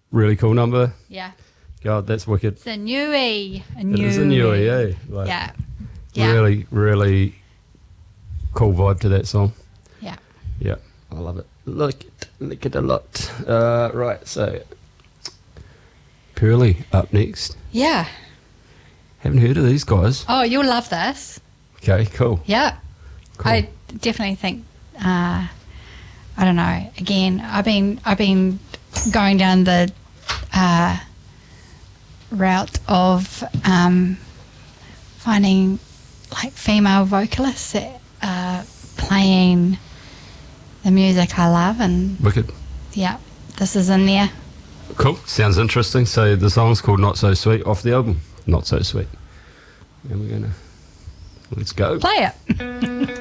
really cool number. Yeah. God, that's wicked. It's a newie. It is a newie, eh? Like, Yeah. Really, really cool vibe to that song. Yeah. Yeah, I love it. Like it a lot. Right, so Pearly up next. Yeah. Haven't heard of these guys. Oh, you'll love this. Okay, cool. Yeah. Cool. I definitely think, I don't know, again, I've been going down the route of finding like female vocalists that are playing the music I love, and Wicked. yeah, this is in there. Cool. Sounds interesting. So the song's called Not So Sweet off the album. Not So Sweet. And let's go. Play it.